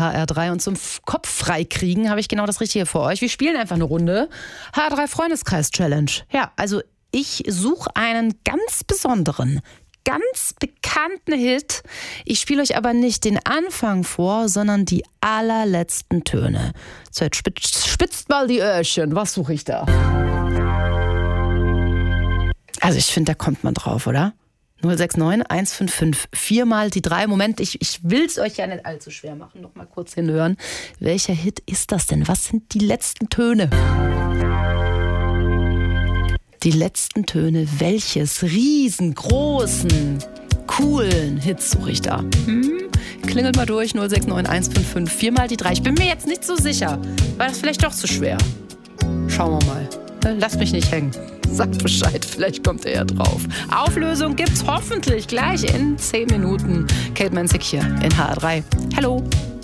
HR3 und zum Kopf freikriegen habe ich genau das Richtige für euch. Wir spielen einfach eine Runde. HR3 Freundeskreis-Challenge. Ja, also ich suche einen ganz besonderen, ganz bekannten Hit. Ich spiele euch aber nicht den Anfang vor, sondern die allerletzten Töne. So, jetzt spitzt mal die Öhrchen. Was suche ich da? Also ich finde, da kommt man drauf, oder? 069 155 4 mal die 3. Moment, ich will es euch ja nicht allzu schwer machen. Noch mal kurz hinhören. Welcher Hit ist das denn? Was sind die letzten Töne? Die letzten Töne welches riesengroßen, coolen Hits suche ich da? Klingelt mal durch, 069 155 4 mal die 3. Ich bin mir jetzt nicht so sicher. War das vielleicht doch zu schwer? Schauen wir mal. Lasst mich nicht hängen. Sagt Bescheid, vielleicht kommt er ja drauf. Auflösung gibt's hoffentlich gleich in 10 Minuten. Kate Menzig hier in HR3. Hallo.